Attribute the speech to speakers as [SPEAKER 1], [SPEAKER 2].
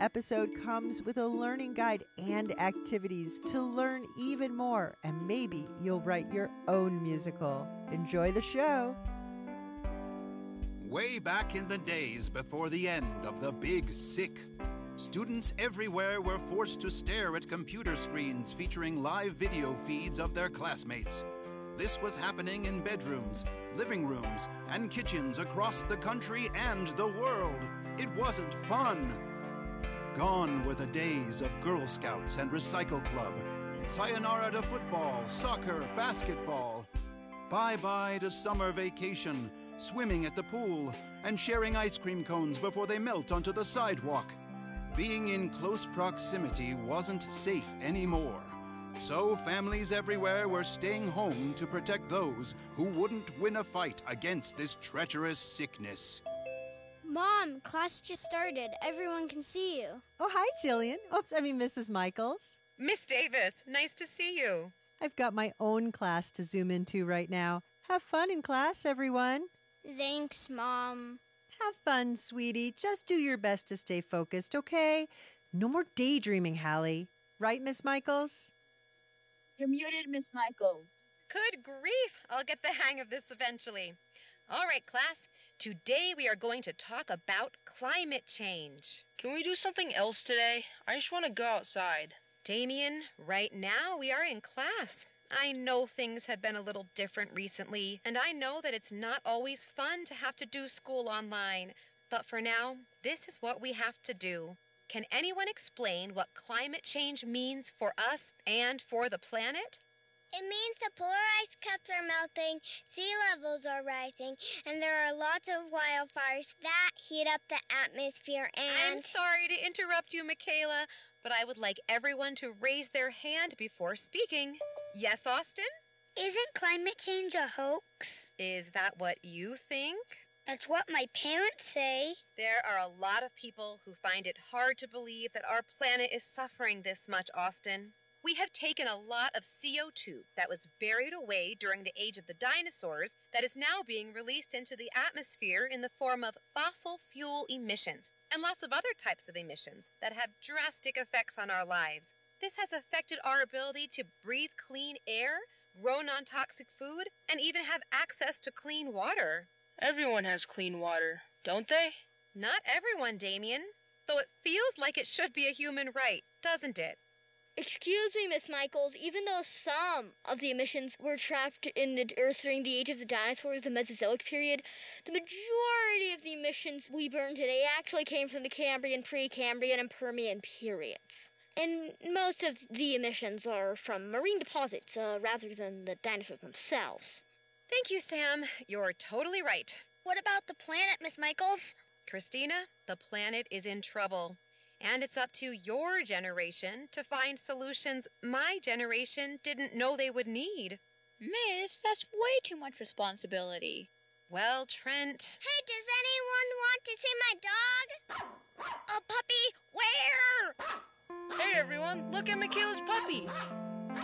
[SPEAKER 1] episode comes with a learning guide and activities to learn even more, and maybe you'll write your own musical. Enjoy the show.
[SPEAKER 2] Way back in the days before the end of the Big Sick, students everywhere were forced to stare at computer screens featuring live video feeds of their classmates. This was happening in bedrooms, living rooms, and kitchens across the country and the world. It wasn't fun. Gone were the days of Girl Scouts and Recycle Club. Sayonara to football, soccer, basketball. Bye-bye to summer vacation, swimming at the pool, and sharing ice cream cones before they melt onto the sidewalk. Being in close proximity wasn't safe anymore. So families everywhere were staying home to protect those who wouldn't win a fight against this treacherous sickness.
[SPEAKER 3] Mom, class just started. Everyone can see you.
[SPEAKER 1] Oh, hi, Jillian. Mrs. Michaels.
[SPEAKER 4] Miss Davis, nice to see you.
[SPEAKER 1] I've got my own class to zoom into right now. Have fun in class, everyone.
[SPEAKER 3] Thanks, Mom.
[SPEAKER 1] Have fun, sweetie. Just do your best to stay focused, okay? No more daydreaming, Hallie. Right, Miss Michaels?
[SPEAKER 5] You're muted, Miss Michaels.
[SPEAKER 4] Good grief, I'll get the hang of this eventually. All right, class, today we are going to talk about climate change.
[SPEAKER 6] Can we do something else today? I just want to go outside.
[SPEAKER 4] Damien, right now we are in class. I know things have been a little different recently, and I know that it's not always fun to have to do school online. But for now, this is what we have to do. Can anyone explain what climate change means for us and for the planet?
[SPEAKER 7] It means the polar ice caps are melting, sea levels are rising, and there are lots of wildfires that heat up the atmosphere and...
[SPEAKER 4] I'm sorry to interrupt you, Michaela, but I would like everyone to raise their hand before speaking. Yes, Austin?
[SPEAKER 7] Isn't climate change a hoax?
[SPEAKER 4] Is that what you think?
[SPEAKER 7] That's what my parents say.
[SPEAKER 4] There are a lot of people who find it hard to believe that our planet is suffering this much, Austin. We have taken a lot of CO2 that was buried away during the age of the dinosaurs that is now being released into the atmosphere in the form of fossil fuel emissions and lots of other types of emissions that have drastic effects on our lives. This has affected our ability to breathe clean air, grow non-toxic food, and even have access to clean water.
[SPEAKER 6] Everyone has clean water, don't they?
[SPEAKER 4] Not everyone, Damien. Though it feels like it should be a human right, doesn't it?
[SPEAKER 5] Excuse me, Miss Michaels, even though some of the emissions were trapped in the Earth during the age of the dinosaurs, the Mesozoic period, the majority of the emissions we burn today actually came from the Cambrian, Precambrian, and Permian periods. And most of the emissions are from marine deposits, rather than the dinosaurs themselves.
[SPEAKER 4] Thank you, Sam. You're totally right.
[SPEAKER 3] What about the planet, Miss Michaels?
[SPEAKER 4] Christina, the planet is in trouble. And it's up to your generation to find solutions my generation didn't know they would need.
[SPEAKER 5] Miss, that's way too much responsibility.
[SPEAKER 4] Well, Trent...
[SPEAKER 7] Hey, does anyone want to see my dog? A puppy? Where?
[SPEAKER 6] Hey everyone, look at Michaela's puppy!